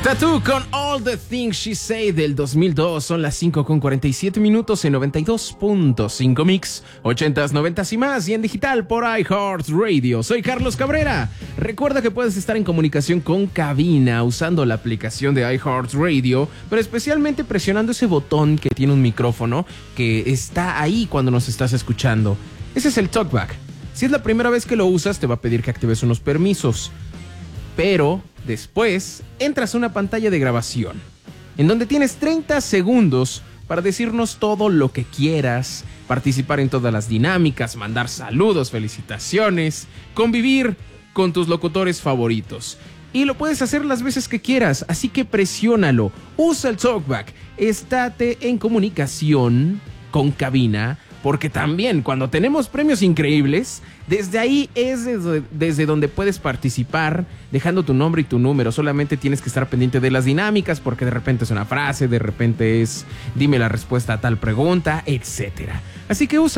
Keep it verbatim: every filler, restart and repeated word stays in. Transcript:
Tattoo con All the Things She Say del dos mil dos. Son las cinco con cuarenta y siete minutos en noventa y dos punto cinco Mix, ochentas, noventas y más, y en digital por iHeartRadio. Soy Carlos Cabrera. Recuerda que puedes estar en comunicación con cabina usando la aplicación de iHeartRadio, pero especialmente presionando ese botón que tiene un micrófono que está ahí cuando nos estás escuchando. Ese es el TalkBack. Si es la primera vez que lo usas, te va a pedir que actives unos permisos. Pero después entras a una pantalla de grabación en donde tienes treinta segundos para decirnos todo lo que quieras, participar en todas las dinámicas, mandar saludos, felicitaciones, convivir con tus locutores favoritos. Y lo puedes hacer las veces que quieras, así que presiónalo. Usa el TalkBack. Estate en comunicación con cabina, porque también cuando tenemos premios increíbles, desde ahí es desde, desde donde puedes participar, dejando tu nombre y tu número. Solamente tienes que estar pendiente de las dinámicas, porque de repente es una frase, de repente es dime la respuesta a tal pregunta, etcétera. Así que usa